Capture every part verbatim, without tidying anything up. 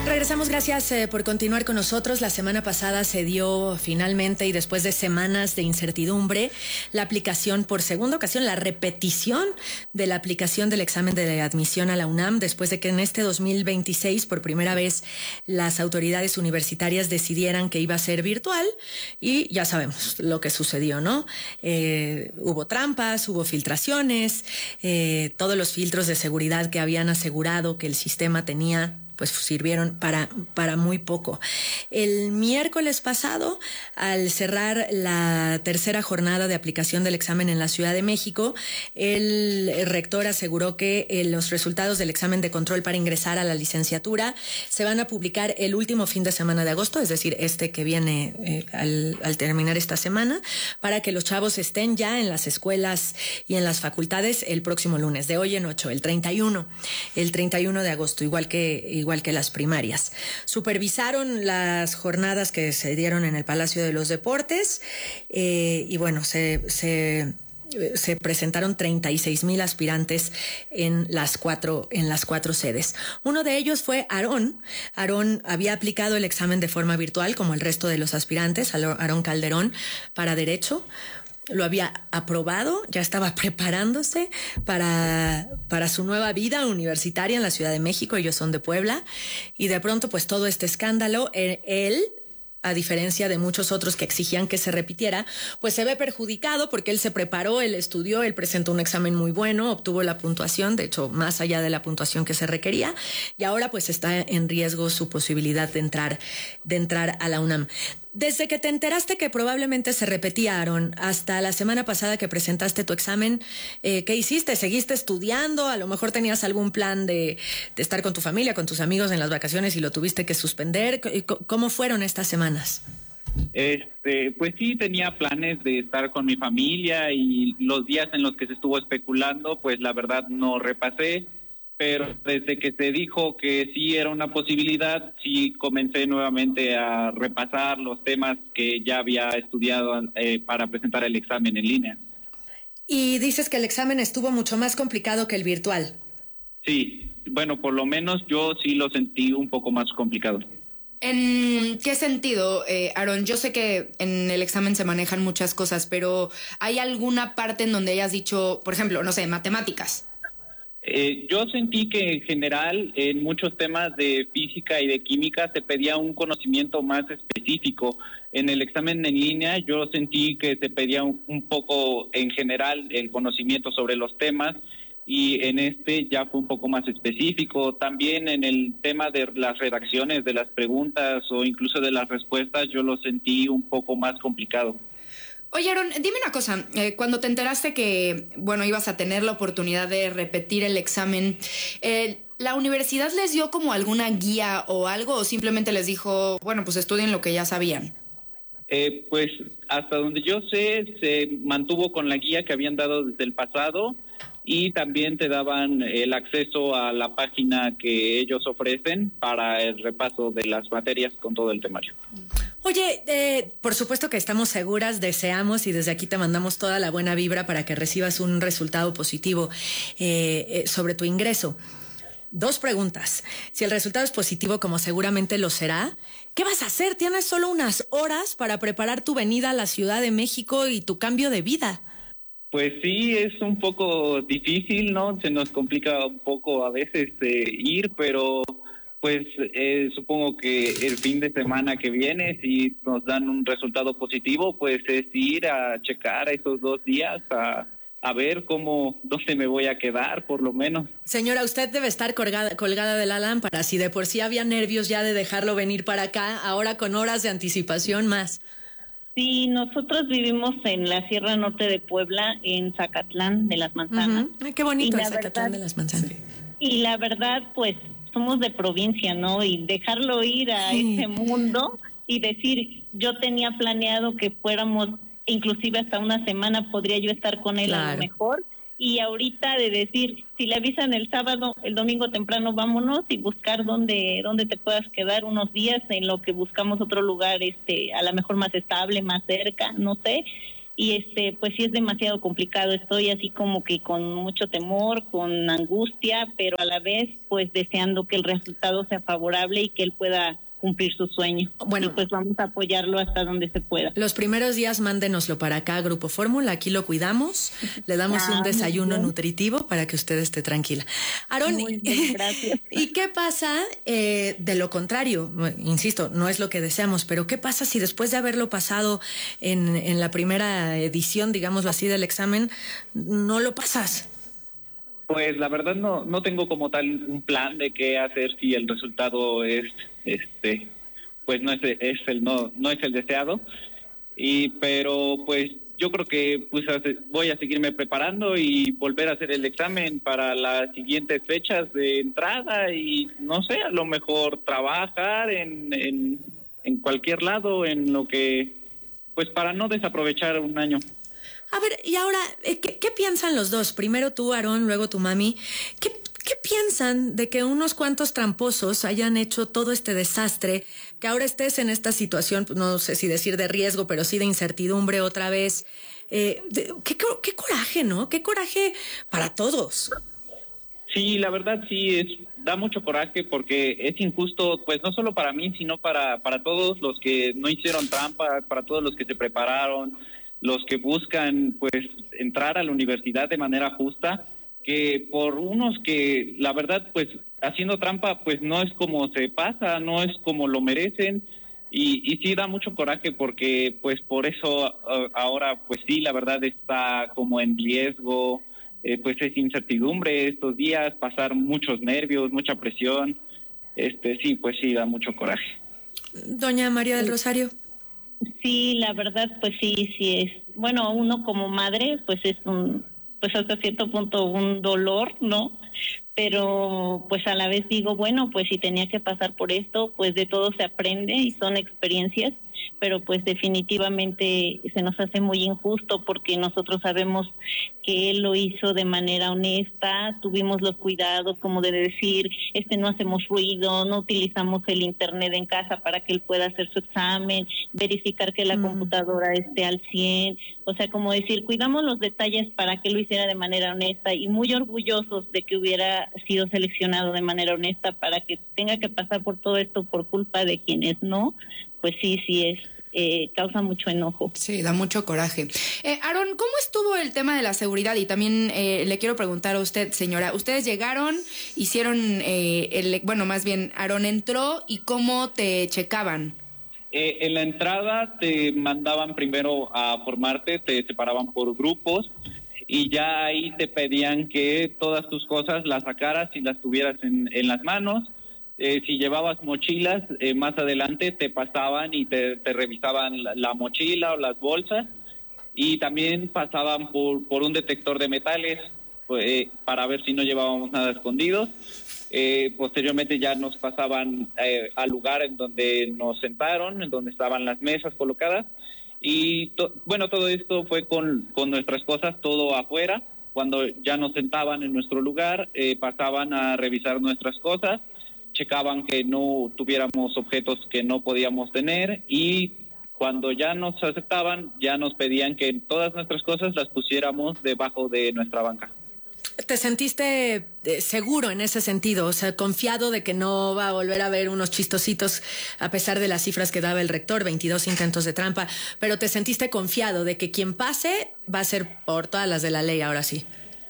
Regresamos, gracias eh, por continuar con nosotros. La semana pasada se dio finalmente, y después de semanas de incertidumbre, la aplicación por segunda ocasión, la repetición de la aplicación del examen de admisión a la UNAM, después de que en este dos mil veintiséis, por primera vez, las autoridades universitarias decidieran que iba a ser virtual, y ya sabemos lo que sucedió, ¿no? Eh, hubo trampas, hubo filtraciones, eh, todos los filtros de seguridad que habían asegurado que el sistema tenía, pues sirvieron para, para muy poco. El miércoles pasado, al cerrar la tercera jornada de aplicación del examen en la Ciudad de México, el rector aseguró que eh, los resultados del examen de control para ingresar a la licenciatura se van a publicar el último fin de semana de agosto, es decir, este que viene eh, al, al terminar esta semana, para que los chavos estén ya en las escuelas y en las facultades el próximo lunes, de hoy en ocho, el treinta y uno, el treinta y uno de agosto, igual que igual igual que las primarias. Supervisaron las jornadas que se dieron en el Palacio de los Deportes eh, y bueno, se, se, se presentaron treinta y seis mil aspirantes en las cuatro, en las cuatro sedes. Uno de ellos fue Aarón. Aarón había aplicado el examen de forma virtual, como el resto de los aspirantes, Aarón Calderón, para Derecho. Lo había aprobado, ya estaba preparándose para, para su nueva vida universitaria en la Ciudad de México. Ellos son de Puebla, y de pronto pues todo este escándalo, él, a diferencia de muchos otros que exigían que se repitiera, pues se ve perjudicado porque él se preparó, él estudió, él presentó un examen muy bueno, obtuvo la puntuación, de hecho más allá de la puntuación que se requería, y ahora pues está en riesgo su posibilidad de entrar, de entrar a la UNAM. Desde que te enteraste que probablemente se repetía, Aarón, hasta la semana pasada que presentaste tu examen, eh, ¿qué hiciste? ¿Seguiste estudiando? A lo mejor tenías algún plan de, de estar con tu familia, con tus amigos en las vacaciones y lo tuviste que suspender. ¿Cómo fueron estas semanas? Este, pues sí, tenía planes de estar con mi familia, y los días en los que se estuvo especulando, pues la verdad no repasé. Pero desde que se dijo que sí era una posibilidad, sí comencé nuevamente a repasar los temas que ya había estudiado eh, para presentar el examen en línea. Y dices que el examen estuvo mucho más complicado que el virtual. Sí, bueno, por lo menos yo sí lo sentí un poco más complicado. ¿En qué sentido, eh, Aarón? Yo sé que en el examen se manejan muchas cosas, pero ¿hay alguna parte en donde hayas dicho, por ejemplo, no sé, matemáticas? Eh, yo sentí que en general en muchos temas de física y de química se pedía un conocimiento más específico. En el examen en línea yo sentí que se pedía un, un poco en general el conocimiento sobre los temas, y en este ya fue un poco más específico. También en el tema de las redacciones de las preguntas o incluso de las respuestas yo lo sentí un poco más complicado. Oye, Aarón, dime una cosa, eh, cuando te enteraste que, bueno, ibas a tener la oportunidad de repetir el examen, eh, ¿la universidad les dio como alguna guía o algo, o simplemente les dijo, bueno, pues estudien lo que ya sabían? Eh, pues hasta donde yo sé, se mantuvo con la guía que habían dado desde el pasado, y también te daban el acceso a la página que ellos ofrecen para el repaso de las materias con todo el temario. Oye, eh, por supuesto que estamos seguras, deseamos y desde aquí te mandamos toda la buena vibra para que recibas un resultado positivo eh, eh, sobre tu ingreso. Dos preguntas. Si el resultado es positivo, como seguramente lo será, ¿qué vas a hacer? Tienes solo unas horas para preparar tu venida a la Ciudad de México y tu cambio de vida. Pues sí, es un poco difícil, ¿no? Se nos complica un poco a veces eh, ir, pero pues eh, supongo que el fin de semana que viene, si nos dan un resultado positivo, pues es ir a checar esos dos días, a, a ver cómo, dónde me voy a quedar, por lo menos. Señora, usted debe estar colgada, colgada de la lámpara. Si de por sí había nervios ya de dejarlo venir para acá, ahora con horas de anticipación más. Sí, nosotros vivimos en la Sierra Norte de Puebla, en Zacatlán de las Manzanas. Uh-huh. Ay, qué bonito el Zacatlán de las Manzanas. Y la verdad, pues, somos de provincia, ¿no? Y dejarlo ir a sí. ese mundo y decir, yo tenía planeado que fuéramos, inclusive hasta una semana podría yo estar con él, claro, a lo mejor. Y ahorita de decir, si le avisan el sábado, el domingo temprano vámonos, y buscar dónde dónde te puedas quedar unos días en lo que buscamos otro lugar, este, a lo mejor más estable, más cerca, no sé. y este pues sí es demasiado complicado. Estoy así como que con mucho temor, con angustia, pero a la vez pues deseando que el resultado sea favorable y que él pueda cumplir su sueño. Bueno, y pues vamos a apoyarlo hasta donde se pueda. Los primeros días mándenoslo para acá, Grupo Fórmula, aquí lo cuidamos, le damos ah, un desayuno nutritivo para que usted esté tranquila. Aarón, gracias. ¿Y qué pasa eh, de lo contrario? Insisto, no es lo que deseamos, pero ¿qué pasa si después de haberlo pasado en, en la primera edición, digámoslo así, del examen, no lo pasas? Pues la verdad no no tengo como tal un plan de qué hacer si el resultado es este pues no es, es el no no es el deseado, y pero pues yo creo que pues voy a seguirme preparando y volver a hacer el examen para las siguientes fechas de entrada, y no sé, a lo mejor trabajar en en, en cualquier lado, en lo que pues para no desaprovechar un año. A ver, y ahora, ¿qué, qué piensan los dos? Primero tú, Aarón, luego tu mami. ¿Qué, ¿Qué piensan de que unos cuantos tramposos hayan hecho todo este desastre, que ahora estés en esta situación, no sé si decir de riesgo, pero sí de incertidumbre otra vez? Eh, de, qué, qué coraje, ¿no? Qué coraje para todos. Sí, la verdad sí, es da mucho coraje porque es injusto, pues no solo para mí, sino para, para todos los que no hicieron trampa, para todos los que se prepararon, los que buscan pues entrar a la universidad de manera justa, que por unos que la verdad pues haciendo trampa pues no es como se pasa, no es como lo merecen, y, y sí da mucho coraje porque pues por eso uh, ahora pues sí la verdad está como en riesgo, eh, pues es incertidumbre estos días, pasar muchos nervios, mucha presión, este sí pues sí da mucho coraje. Doña María del Rosario. Sí, la verdad, pues sí, sí es. Bueno, uno como madre, pues es un, pues hasta cierto punto un dolor, ¿no? Pero pues a la vez digo, bueno, pues si tenía que pasar por esto, pues de todo se aprende y son experiencias, pero pues definitivamente se nos hace muy injusto porque nosotros sabemos que él lo hizo de manera honesta, tuvimos los cuidados como de decir, este no hacemos ruido, no utilizamos el internet en casa para que él pueda hacer su examen, verificar que la mm. computadora esté al cien, o sea, como decir, cuidamos los detalles para que lo hiciera de manera honesta, y muy orgullosos de que hubiera sido seleccionado de manera honesta para que tenga que pasar por todo esto por culpa de quienes no, pues sí, sí es, eh, causa mucho enojo. Sí, da mucho coraje. Eh, Aarón, ¿cómo estuvo el tema de la seguridad? Y también eh, le quiero preguntar a usted, señora, ustedes llegaron, hicieron, eh, el, bueno, más bien, Aarón entró, ¿y cómo te checaban? Eh, en la entrada te mandaban primero a formarte, te separaban por grupos, y ya ahí te pedían que todas tus cosas las sacaras y las tuvieras en, en las manos. Eh, si llevabas mochilas, eh, más adelante te pasaban y te, te revisaban la, la mochila o las bolsas, y también pasaban por, por un detector de metales eh, para ver si no llevábamos nada escondido. Eh, posteriormente ya nos pasaban eh, al lugar en donde nos sentaron, en donde estaban las mesas colocadas, y to- bueno, todo esto fue con, con nuestras cosas, todo afuera. Cuando ya nos sentaban en nuestro lugar, eh, pasaban a revisar nuestras cosas, checaban que no tuviéramos objetos que no podíamos tener, y cuando ya nos aceptaban, ya nos pedían que todas nuestras cosas las pusiéramos debajo de nuestra banca. ¿Te sentiste eh, seguro en ese sentido? O sea, confiado de que no va a volver a haber unos chistositos a pesar de las cifras que daba el rector, veintidós intentos de trampa, pero ¿te sentiste confiado de que quien pase va a ser por todas las de la ley ahora sí?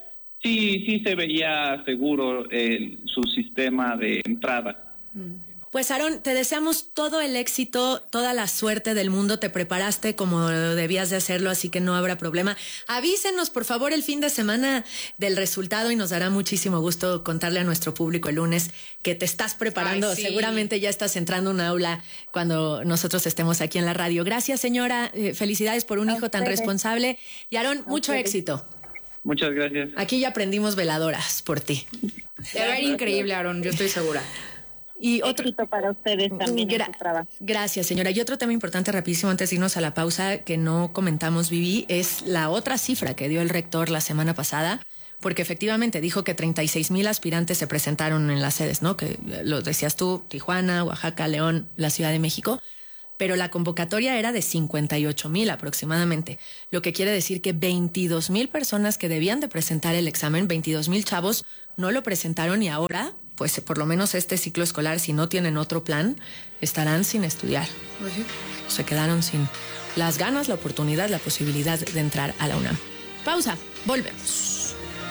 Sí, sí se veía seguro el, su sistema de entrada. Pues Aarón, te deseamos todo el éxito, toda la suerte del mundo, te preparaste como debías de hacerlo, así que no habrá problema. Avísenos por favor el fin de semana del resultado y nos dará muchísimo gusto contarle a nuestro público el lunes que te estás preparando. Ay, sí. Seguramente ya estás entrando a un aula cuando nosotros estemos aquí en la radio. Gracias, señora, eh, felicidades por un a hijo ustedes. Tan responsable. Y Aarón, a mucho ustedes. Éxito. Muchas gracias. Aquí ya aprendimos veladoras por ti. Te va a ver increíble, Aarón, yo estoy segura. Y otro éxito para ustedes también Gra- en su trabajo. Gracias, señora. Y otro tema importante, rapidísimo, antes de irnos a la pausa, que no comentamos, Vivi, es la otra cifra que dio el rector la semana pasada, porque efectivamente dijo que treinta y seis mil aspirantes se presentaron en las sedes, ¿no? Que lo decías tú, Tijuana, Oaxaca, León, la Ciudad de México. pero la convocatoria era de cincuenta y ocho mil aproximadamente, lo que quiere decir que veintidós mil personas que debían de presentar el examen, veintidós mil chavos, no lo presentaron y ahora, pues por lo menos este ciclo escolar, si no tienen otro plan, estarán sin estudiar. Pues sí. Se quedaron sin las ganas, la oportunidad, la posibilidad de entrar a la UNAM. Pausa, volvemos.